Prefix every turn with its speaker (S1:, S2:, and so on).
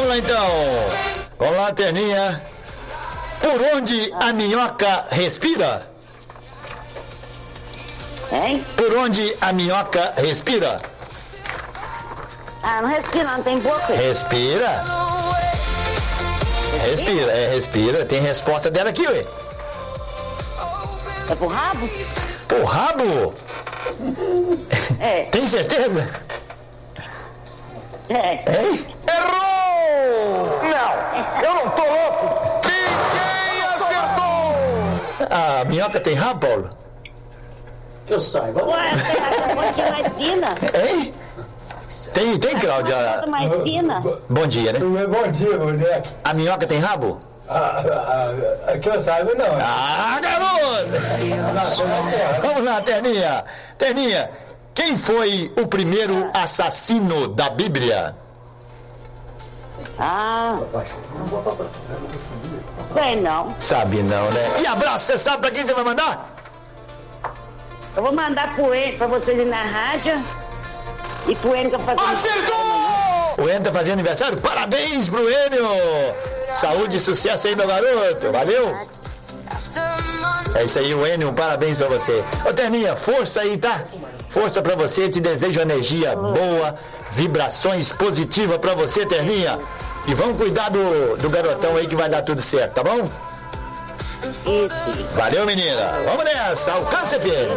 S1: Vamos lá então. Vamos lá, Terninha. Por onde a minhoca respira?
S2: Hein?
S1: Por onde a minhoca respira?
S2: Ah, não respira, não tem boca.
S1: Respira. Respira, respira. Tem resposta dela aqui, ué.
S2: É pro rabo?
S1: Por rabo?
S2: É.
S1: Tem certeza?
S2: É.
S1: Hein?
S3: Errou! Não, eu não tô louco! Ninguém acertou!
S1: A minhoca tem rabo, Paulo?
S4: Que eu saiba.
S2: Ué, essa ponte é mais fina.
S1: Hein? Tem, Cláudia?
S2: Essa mais fina.
S1: Bom dia, né?
S4: Bom dia, mulher.
S1: A minhoca tem rabo?
S4: Que eu saiba, não.
S1: Ah, garoto! Vamos lá, Terninha. Terninha, quem foi o primeiro assassino da Bíblia?
S2: Ah. Sei não.
S1: Sabe não, né? E abraço, você sabe pra quem você vai mandar?
S2: Eu vou mandar pro Enio, pra vocês ir na rádio. E pro Enio que eu faço.
S3: Acertou!
S1: O Enio tá fazendo aniversário? Parabéns pro Enio! Saúde e sucesso aí, meu garoto! Valeu! É isso aí, o Enio, parabéns pra você. Ô, Terninha, força aí, tá? Força pra você, te desejo energia boa, vibrações positivas pra você, Terninha. E vamos cuidar do garotão aí que vai dar tudo certo, tá bom?
S2: Isso.
S1: Valeu, menina. Vamos nessa. Alcance, filho.